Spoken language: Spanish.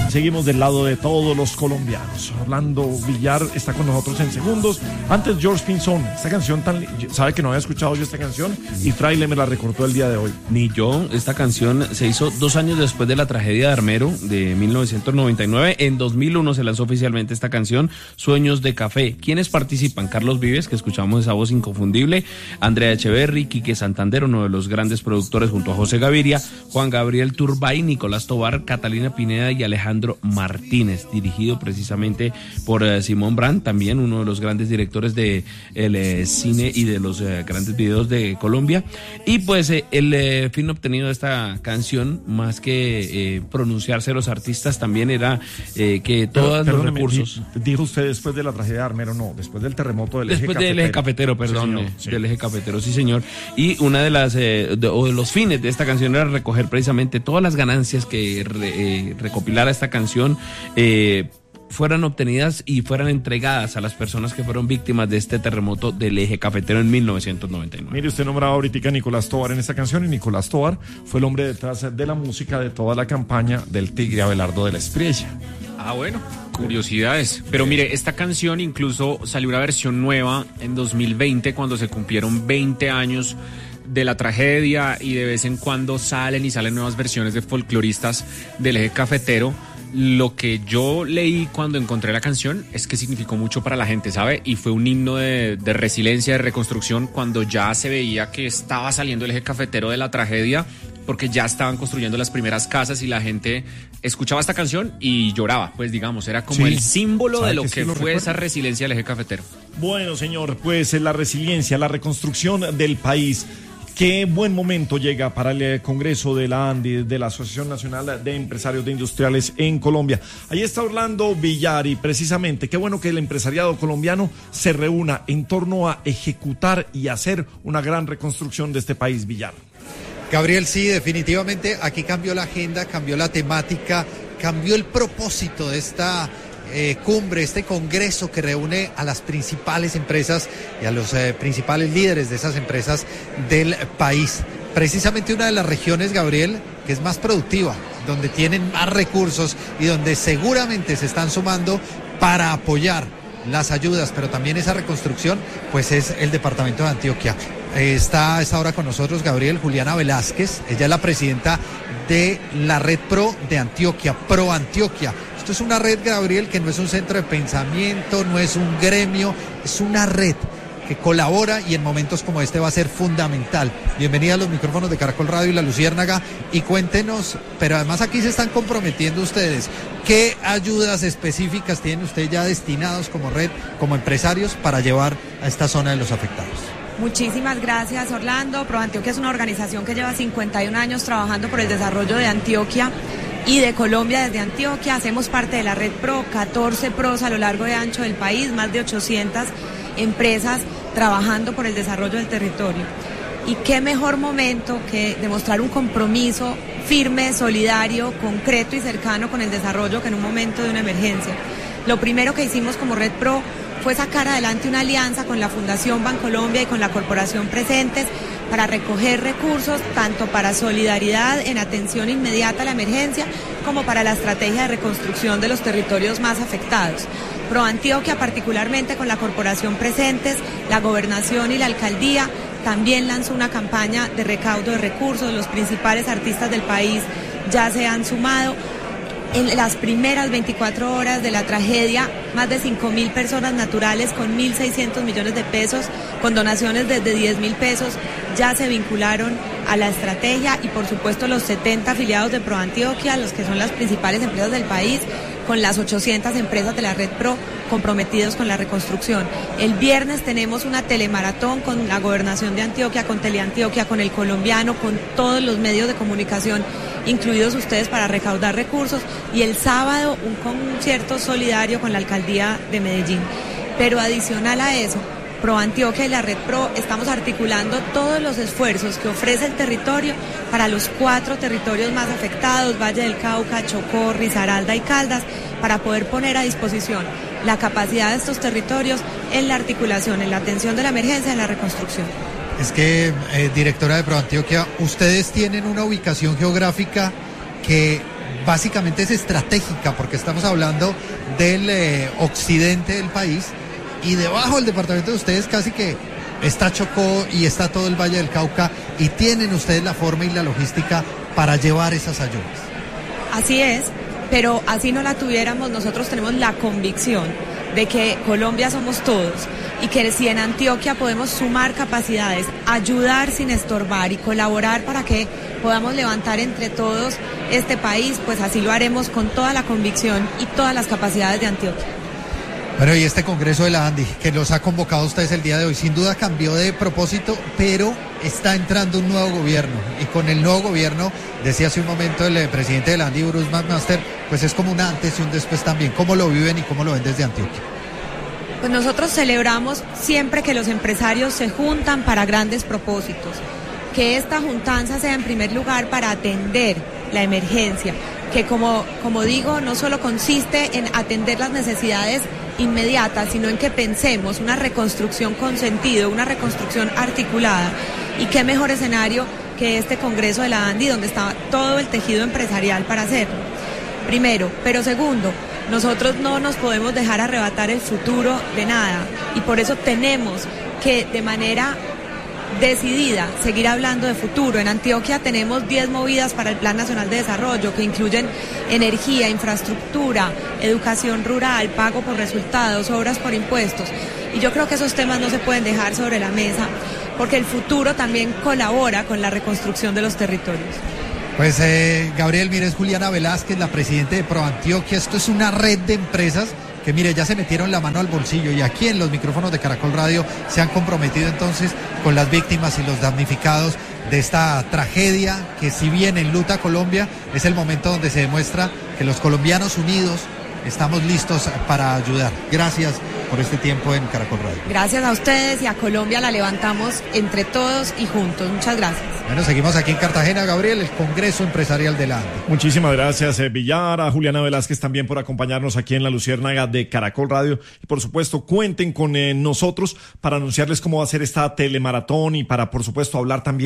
seguimos del lado de todos los colombianos. Orlando Villar está con nosotros en segundos. Antes, George Pinzón, esta canción sabe que no había escuchado yo esta canción y Fraile me la recortó el día de hoy. Ni yo. Esta canción se hizo 2 años después de la tragedia de Armero de 1999. En 2001 se lanzó oficialmente esta canción, Sueños de Café. ¿Quiénes participan? Carlos Vives, que escuchamos esa voz inconfundible, Andrea Echeverry, Quique Santander, uno de los grandes productores junto a José Gaviria, Juan Gabriel Turbay, Nicolás Tobar, Catalina Pineda y Alejandro Martínez, dirigido precisamente por Simón Brand, también uno de los grandes directores de el cine y de los grandes videos de Colombia. Y pues el fin obtenido de esta canción, más que pronunciarse los artistas, también era que todos los recursos... Dijo usted después de la tragedia de Armero, no, después del terremoto del después del eje cafetero, perdón, sí, sí. Del eje cafetero, sí señor. Y una de las de los fines de esta canción era recoger precisamente todas las ganancias que recopilara esta canción, fueran obtenidas y fueran entregadas a las personas que fueron víctimas de este terremoto del eje cafetero en 1999. Mire, usted nombraba ahorita a Nicolás Tobar en esta canción, y Nicolás Tobar fue el hombre detrás de la música de toda la campaña del Tigre Abelardo de la Espriella. Ah, bueno, curiosidades. Pero mire, esta canción incluso salió una versión nueva en 2020 cuando se cumplieron 20 años de la tragedia, y de vez en cuando salen nuevas versiones de folcloristas del eje cafetero. Lo que yo leí cuando encontré la canción es que significó mucho para la gente, ¿sabe? Y fue un himno de resiliencia, de reconstrucción, cuando ya se veía que estaba saliendo el eje cafetero de la tragedia, porque ya estaban construyendo las primeras casas y la gente escuchaba esta canción y lloraba, pues digamos, era como el símbolo de lo que fue esa resiliencia del eje cafetero. Bueno, señor, pues la resiliencia, la reconstrucción del país. Qué buen momento llega para el Congreso de la ANDI, de la Asociación Nacional de Empresarios de Industriales en Colombia. Ahí está Orlando Villar, y precisamente qué bueno que el empresariado colombiano se reúna en torno a ejecutar y hacer una gran reconstrucción de este país, Villar. Gabriel, sí, definitivamente aquí cambió la agenda, cambió la temática, cambió el propósito de esta cumbre, este congreso que reúne a las principales empresas y a los principales líderes de esas empresas del país. Precisamente una de las regiones, Gabriel, que es más productiva, donde tienen más recursos y donde seguramente se están sumando para apoyar las ayudas, pero también esa reconstrucción, pues es el departamento de Antioquia. Está a esta hora con nosotros, Gabriel, Juliana Velázquez. Ella es la presidenta de la Red Pro de Antioquia, Pro Antioquia. Esto es una red, Gabriel, que no es un centro de pensamiento, no es un gremio, es una red que colabora, y en momentos como este va a ser fundamental. Bienvenida a los micrófonos de Caracol Radio y La Luciérnaga, y cuéntenos, pero además aquí se están comprometiendo ustedes, ¿qué ayudas específicas tienen ustedes ya destinados como red, como empresarios, para llevar a esta zona de los afectados? Muchísimas gracias, Orlando. Pro Antioquia es una organización que lleva 51 años trabajando por el desarrollo de Antioquia y de Colombia desde Antioquia. Hacemos parte de la Red Pro, 14 pros a lo largo y ancho del país, más de 800 empresas trabajando por el desarrollo del territorio. Y qué mejor momento que demostrar un compromiso firme, solidario, concreto y cercano con el desarrollo que en un momento de una emergencia. Lo primero que hicimos como Red Pro fue sacar adelante una alianza con la Fundación Bancolombia y con la Corporación Presentes para recoger recursos tanto para solidaridad en atención inmediata a la emergencia como para la estrategia de reconstrucción de los territorios más afectados. Pro Antioquia, particularmente con la Corporación Presentes, la Gobernación y la Alcaldía, también lanzó una campaña de recaudo de recursos. Los principales artistas del país ya se han sumado. En las primeras 24 horas de la tragedia, más de 5.000 personas naturales con 1.600 millones de pesos, con donaciones desde 10.000 pesos, ya se vincularon a la estrategia, y por supuesto los 70 afiliados de Pro Antioquia, los que son las principales empresas del país, con las 800 empresas de la Red Pro comprometidos con la reconstrucción. El viernes tenemos una telemaratón con la Gobernación de Antioquia, con Teleantioquia, con El Colombiano, con todos los medios de comunicación, incluidos ustedes, para recaudar recursos, y el sábado un concierto solidario con la Alcaldía de Medellín. Pero adicional a eso, Pro Antioquia y la Red Pro estamos articulando todos los esfuerzos que ofrece el territorio para los 4 territorios más afectados, Valle del Cauca, Chocó, Risaralda y Caldas, para poder poner a disposición la capacidad de estos territorios en la articulación, en la atención de la emergencia, en la reconstrucción. Es que, directora de Pro Antioquia, ustedes tienen una ubicación geográfica que básicamente es estratégica, porque estamos hablando del occidente del país, y debajo del departamento de ustedes casi que está Chocó y está todo el Valle del Cauca, y tienen ustedes la forma y la logística para llevar esas ayudas. Así es, pero así no la tuviéramos, nosotros tenemos la convicción de que Colombia somos todos y que si en Antioquia podemos sumar capacidades, ayudar sin estorbar y colaborar para que podamos levantar entre todos este país, pues así lo haremos con toda la convicción y todas las capacidades de Antioquia. Bueno, y este Congreso de la ANDI, que los ha convocado a ustedes el día de hoy, sin duda cambió de propósito, pero está entrando un nuevo gobierno. Y con el nuevo gobierno, decía hace un momento el presidente de la ANDI, Bruce McMaster, pues es como un antes y un después también. ¿Cómo lo viven y cómo lo ven desde Antioquia? Pues nosotros celebramos siempre que los empresarios se juntan para grandes propósitos. Que esta juntanza sea en primer lugar para atender la emergencia, que como digo, no solo consiste en atender las necesidades inmediatas, sino en que pensemos una reconstrucción con sentido, una reconstrucción articulada. Y qué mejor escenario que este Congreso de la ANDI, donde está todo el tejido empresarial para hacerlo. Primero, pero segundo, nosotros no nos podemos dejar arrebatar el futuro de nada, y por eso tenemos que de manera decidida seguir hablando de futuro. En Antioquia tenemos 10 movidas para el Plan Nacional de Desarrollo que incluyen energía, infraestructura, educación rural, pago por resultados, obras por impuestos. Y yo creo que esos temas no se pueden dejar sobre la mesa porque el futuro también colabora con la reconstrucción de los territorios. Pues Gabriel, mire, es Juliana Velázquez, la presidenta de ProAntioquia. Esto es una red de empresas que, mire, ya se metieron la mano al bolsillo y aquí en los micrófonos de Caracol Radio se han comprometido entonces con las víctimas y los damnificados de esta tragedia que, si bien enluta a Colombia, es el momento donde se demuestra que los colombianos unidos estamos listos para ayudar. Gracias por este tiempo en Caracol Radio. Gracias a ustedes, y a Colombia la levantamos entre todos y juntos. Muchas gracias. Bueno, seguimos aquí en Cartagena, Gabriel, el Congreso Empresarial de la ANDI. Muchísimas gracias, Villar, a Juliana Velázquez también por acompañarnos aquí en La Luciérnaga de Caracol Radio. Y por supuesto, cuenten con nosotros para anunciarles cómo va a ser esta telemaratón y para, por supuesto, hablar también